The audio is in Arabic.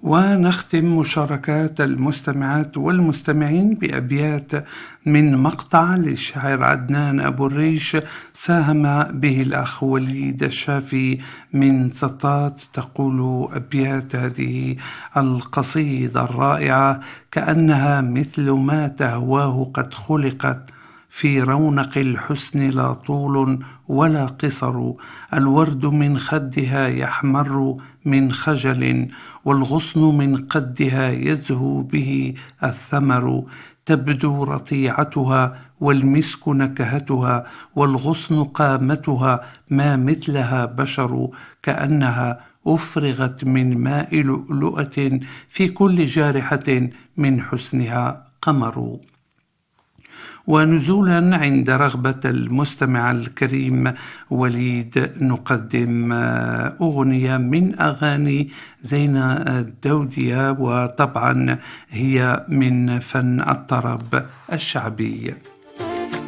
ونختم مشاركات المستمعات والمستمعين بأبيات من مقطع للشاعر عدنان أبو الريش ساهم به الأخ وليد الشافي من سطات. تقول أبيات هذه القصيدة الرائعة: كأنها مثل ما تهواه قد خلقت، في رونق الحسن لا طول ولا قصر، الورد من خدها يحمر من خجل، والغصن من قدها يزهو به الثمر، تبدو رطيعتها والمسك نكهتها، والغصن قامتها ما مثلها بشر، كأنها أفرغت من ماء لؤلؤة، في كل جارحة من حسنها قمر. ونزولا عند رغبة المستمع الكريم وليد نقدم أغنية من أغاني زينة الدودية، وطبعا هي من فن الطرب الشعبي.